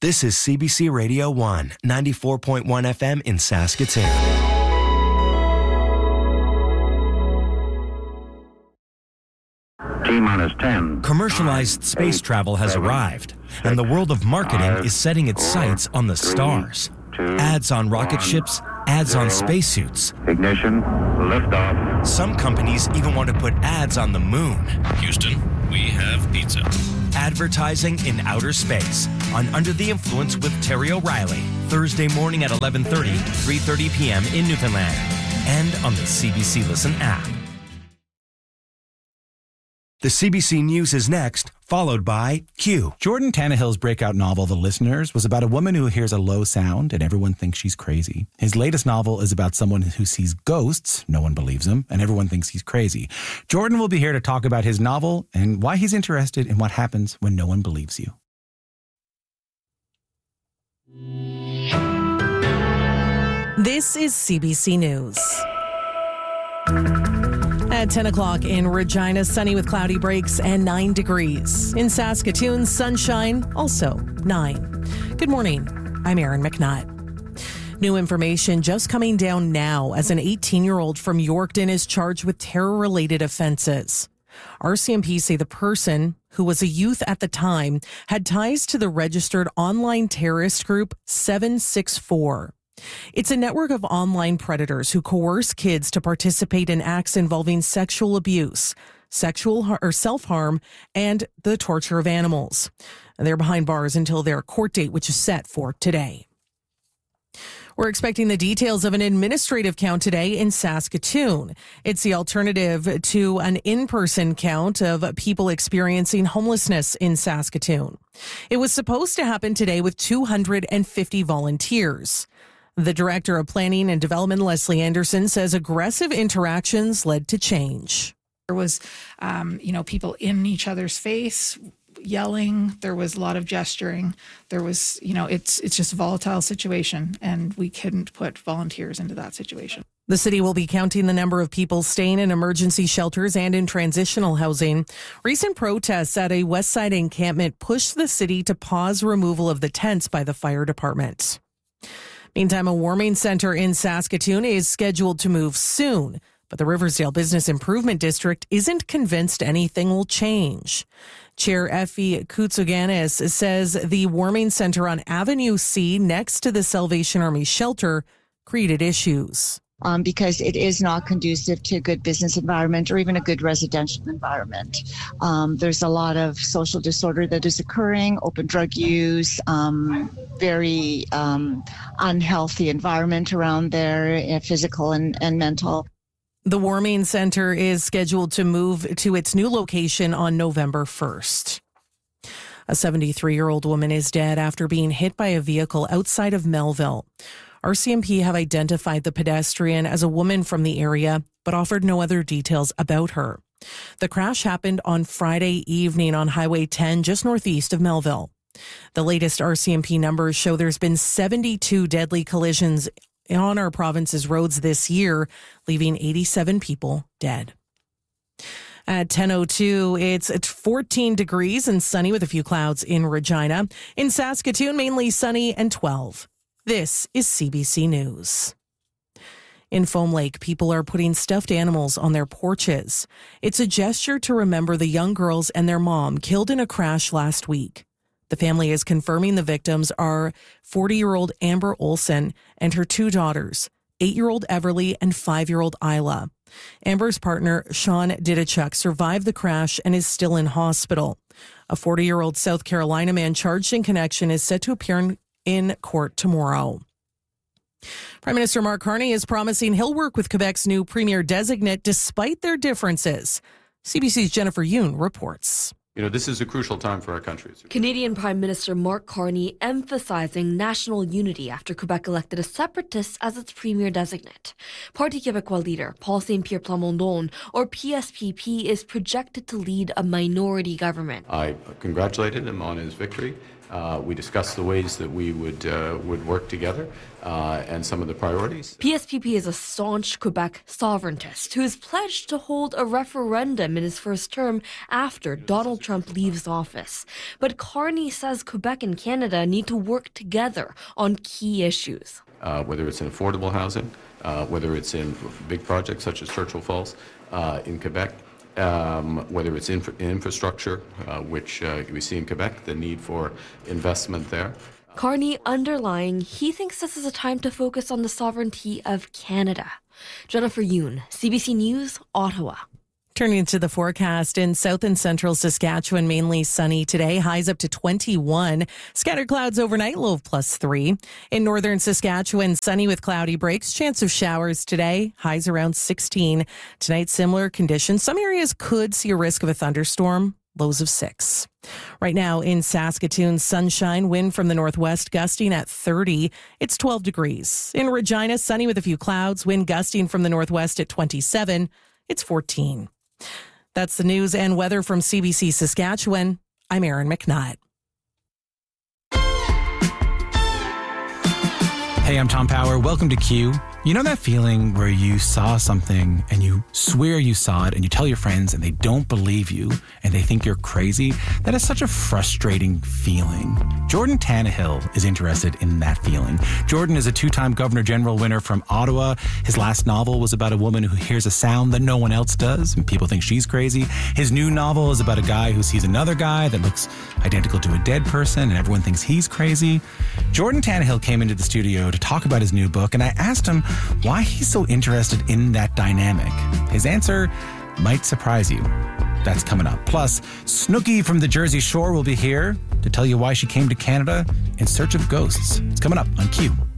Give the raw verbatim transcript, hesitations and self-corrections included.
This is C B C Radio one, ninety-four point one F M in Saskatoon. T-minus ten. Commercialized nine, space eight, travel has seven, arrived, six, and the world of marketing five, is setting its four, sights on the three, stars. two, Ads on rocket one, ships, ads on zero. spacesuits. Ignition, liftoff. Some companies even want to put ads on the moon. Houston, we have pizza. Advertising in outer space on Under the Influence with Terry O'Reilly, Thursday morning at eleven thirty, three thirty p.m. in Newfoundland, and on the C B C Listen app. The C B C News is next, followed by Q. Jordan Tannehill's breakout novel, The Listeners, was about a woman who hears a low sound and everyone thinks she's crazy. His latest novel is about someone who sees ghosts, no one believes him, and everyone thinks he's crazy. Jordan will be here to talk about his novel and why he's interested in what happens when no one believes you. This is C B C News. At ten o'clock in Regina, sunny with cloudy breaks and nine degrees. In Saskatoon, sunshine, also nine. Good morning. I'm Erin McNutt. New information just coming down now as an eighteen-year-old from Yorkton is charged with terror-related offenses. R C M P say the person, who was a youth at the time, had ties to the registered online terrorist group seven six four. It's a network of online predators who coerce kids to participate in acts involving sexual abuse, sexual har- or self-harm, and the torture of animals. They're behind bars until their court date, which is set for today. We're expecting the details of an administrative count today in Saskatoon. It's the alternative to an in-person count of people experiencing homelessness in Saskatoon. It was supposed to happen today with two hundred fifty volunteers. The Director of Planning and Development, Leslie Anderson, says aggressive interactions led to change. There was, um, you know, people in each other's face, yelling. There was a lot of gesturing. There was, you know, it's it's just a volatile situation, and we couldn't put volunteers into that situation. The city will be counting the number of people staying in emergency shelters and in transitional housing. Recent protests at a Westside encampment pushed the city to pause removal of the tents by the fire department. Meantime, a warming center in Saskatoon is scheduled to move soon, but the Riversdale Business Improvement District isn't convinced anything will change. Chair Effie Koutsoganis says the warming center on Avenue C next to the Salvation Army shelter created issues. Um, because it is not conducive to a good business environment or even a good residential environment. Um, there's a lot of social disorder that is occurring, open drug use, um, very um, unhealthy environment around there, physical and, and mental. The warming center is scheduled to move to its new location on November first. A seventy-three-year-old woman is dead after being hit by a vehicle outside of Melville. R C M P have identified the pedestrian as a woman from the area, but offered no other details about her. The crash happened on Friday evening on Highway ten, just northeast of Melville. The latest R C M P numbers show there's been seventy-two deadly collisions on our province's roads this year, leaving eighty-seven people dead. At ten oh two, it's at fourteen degrees and sunny with a few clouds in Regina. In Saskatoon, mainly sunny and twelve. This is C B C News. In Foam Lake, people are putting stuffed animals on their porches. It's a gesture to remember the young girls and their mom killed in a crash last week. The family is confirming the victims are forty-year-old Amber Olson and her two daughters, eight-year-old Everly and five-year-old Isla. Amber's partner, Sean Didichuk, survived the crash and is still in hospital. A forty-year-old South Carolina man charged in connection is set to appear in in court tomorrow. Prime Minister Mark Carney is promising he'll work with Quebec's new premier designate despite their differences. C B C's Jennifer Yoon reports. You know, this is a crucial time for our country. Canadian Prime Minister Mark Carney emphasizing national unity after Quebec elected a separatist as its premier designate. Parti Québécois leader Paul Saint-Pierre Plamondon, or P S P P, is projected to lead a minority government. I congratulated him on his victory. Uh, we discussed the ways that we would uh, would work together uh, and some of the priorities. P S P P is a staunch Quebec sovereigntist who has pledged to hold a referendum in his first term after Donald Trump leaves office. But Carney says Quebec and Canada need to work together on key issues. Uh, whether it's in affordable housing, uh, whether it's in big projects such as Churchill Falls uh, in Quebec, um, whether it's infra- infrastructure, uh, which uh, we see in Quebec, the need for investment there. Carney underlying, he thinks this is a time to focus on the sovereignty of Canada. Jennifer Yoon, C B C News, Ottawa. Turning to the forecast, in south and central Saskatchewan, mainly sunny today, highs up to twenty-one. Scattered clouds overnight, low of plus three. In northern Saskatchewan, sunny with cloudy breaks, chance of showers today, highs around sixteen. Tonight, similar conditions. Some areas could see a risk of a thunderstorm, lows of six. Right now in Saskatoon, sunshine, wind from the northwest gusting at thirty. It's twelve degrees. In Regina, sunny with a few clouds, wind gusting from the northwest at twenty-seven. It's fourteen. That's the news and weather from C B C Saskatchewan. I'm Erin McNutt. Hey, I'm Tom Power. Welcome to Q. You know that feeling where you saw something and you swear you saw it and you tell your friends and they don't believe you and they think you're crazy? That is such a frustrating feeling. Jordan Tannehill is interested in that feeling. Jordan is a two-time Governor General winner from Ottawa. His last novel was about a woman who hears a sound that no one else does and people think she's crazy. His new novel is about a guy who sees another guy that looks identical to a dead person and everyone thinks he's crazy. Jordan Tannehill came into the studio to talk about his new book and I asked him why he's so interested in that dynamic. His answer might surprise you. That's coming up. Plus, Snooki from the Jersey Shore will be here to tell you why she came to Canada in search of ghosts. It's coming up on Q.